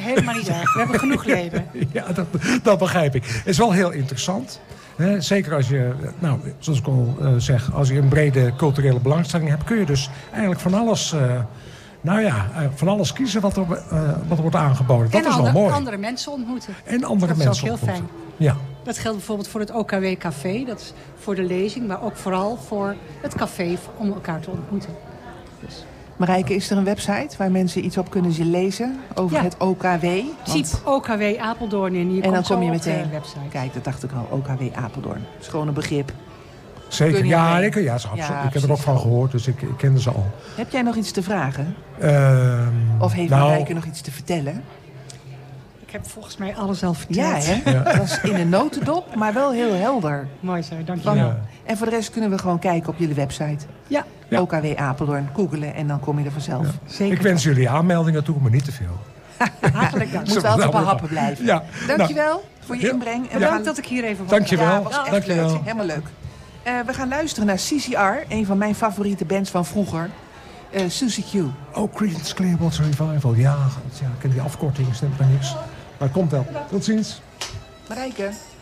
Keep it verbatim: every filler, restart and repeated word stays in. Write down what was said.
helemaal niet erg. We hebben genoeg leden. Ja, dat, dat begrijp ik. Het is wel heel interessant. Hè? Zeker als je, nou, zoals ik al uh, zeg, als je een brede culturele belangstelling hebt, kun je dus eigenlijk van alles, uh, nou ja, uh, van alles kiezen wat er, uh, wat er wordt aangeboden. Dat en is ander, wel mooi. andere mensen ontmoeten. En andere dat mensen is ook heel ontmoeten. fijn. Ja. Dat geldt bijvoorbeeld voor het O K W Café. Dat is voor de lezing, maar ook vooral voor het café om elkaar te ontmoeten. Dus. Marijke, is er een website waar mensen iets op kunnen lezen over ja. het O K W? Typ O K W Apeldoorn in. Je en dan kom je meteen meteen. op de website. Kijk, dat dacht ik al. O K W Apeldoorn. Dat is gewoon een begrip. Zeker, ja, ik, ja, ja, ja, ik heb er ook van gehoord, dus ik, ik kende ze al. Heb jij nog iets te vragen? Uh, of heeft nou, Marijke nog iets te vertellen? Ik heb volgens mij alles al verteld. Ja, hè? Ja. Dat was in een notendop, maar wel heel helder. Mooi zo, dank je wel. Ja. En voor de rest kunnen we gewoon kijken op jullie website. Ja. ja. O K W Apeldoorn, googelen en dan kom je er vanzelf. Ja. Zeker. Ik wens jullie aanmeldingen toe, maar niet te veel. Hartelijk dank. Moet wel altijd op een happen blijven. Ja. Dankjewel nou. voor je inbreng. En Bedankt gaan... dat ik hier even was. Dankjewel. Ja, was echt Dankjewel. leuk. Helemaal leuk. Uh, we gaan luisteren naar C C R, een van mijn favoriete bands van vroeger. Uh, Susie Q. Oh, Creedence Clearwater Revival. Ja, ja, ik ken die afkorting, stemt maar niks. Maar het komt wel. Tot ziens. Marijke.